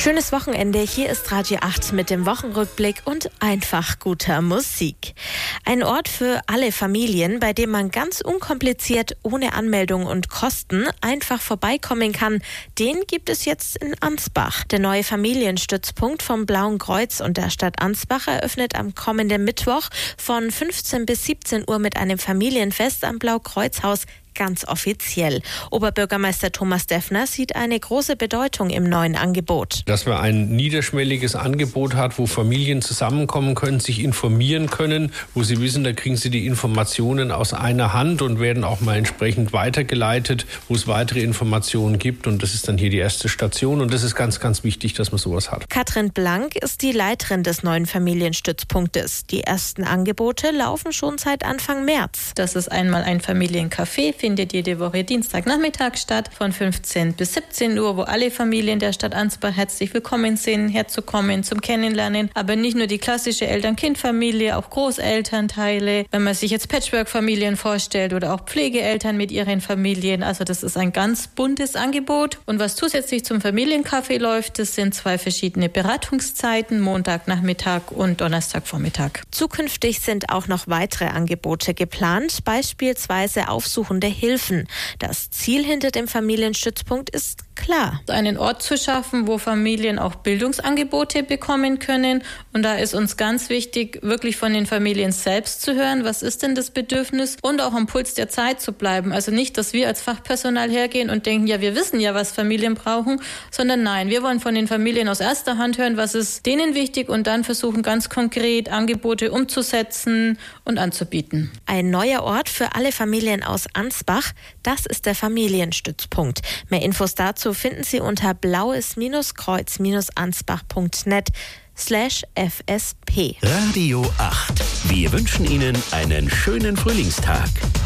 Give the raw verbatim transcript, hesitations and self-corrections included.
Schönes Wochenende, hier ist Radio acht mit dem Wochenrückblick und einfach guter Musik. Ein Ort für alle Familien, bei dem man ganz unkompliziert, ohne Anmeldung und Kosten einfach vorbeikommen kann, den gibt es jetzt in Ansbach. Der neue Familienstützpunkt vom Blauen Kreuz und der Stadt Ansbach eröffnet am kommenden Mittwoch von fünfzehn bis siebzehn Uhr mit einem Familienfest am Blaukreuzhaus ganz offiziell. Oberbürgermeister Thomas Deffner sieht eine große Bedeutung im neuen Angebot. Dass man ein niederschwelliges Angebot hat, wo Familien zusammenkommen können, sich informieren können, wo sie wissen, da kriegen sie die Informationen aus einer Hand und werden auch mal entsprechend weitergeleitet, wo es weitere Informationen gibt. Und das ist dann hier die erste Station. Und das ist ganz, ganz wichtig, dass man sowas hat. Katrin Blank ist die Leiterin des neuen Familienstützpunktes. Die ersten Angebote laufen schon seit Anfang März. Das ist einmal ein Familiencafé, findet jede Woche Dienstagnachmittag statt, von fünfzehn bis siebzehn Uhr, wo alle Familien der Stadt Ansbach herzlich willkommen sind, herzukommen, zum Kennenlernen. Aber nicht nur die klassische Eltern-Kind-Familie, auch Großelternteile. Wenn man sich jetzt Patchwork-Familien vorstellt oder auch Pflegeeltern mit ihren Familien. Also das ist ein ganz buntes Angebot. Und was zusätzlich zum Familiencafé läuft, das sind zwei verschiedene Beratungszeiten, Montagnachmittag und Donnerstagvormittag. Zukünftig sind auch noch weitere Angebote geplant, beispielsweise aufsuchende Hilfen. Das Ziel hinter dem Familienstützpunkt ist klar. Einen Ort zu schaffen, wo Familien auch Bildungsangebote bekommen können. Und da ist uns ganz wichtig, wirklich von den Familien selbst zu hören, was ist denn das Bedürfnis und auch am Puls der Zeit zu bleiben. Also nicht, dass wir als Fachpersonal hergehen und denken, ja, wir wissen ja, was Familien brauchen, sondern nein, wir wollen von den Familien aus erster Hand hören, was ist denen wichtig und dann versuchen ganz konkret Angebote umzusetzen und anzubieten. Ein neuer Ort für alle Familien aus Ansbach, das ist der Familienstützpunkt. Mehr Infos dazu finden Sie unter blaues-kreuz-ansbach.net slash fsp. Radio acht. Wir wünschen Ihnen einen schönen Frühlingstag.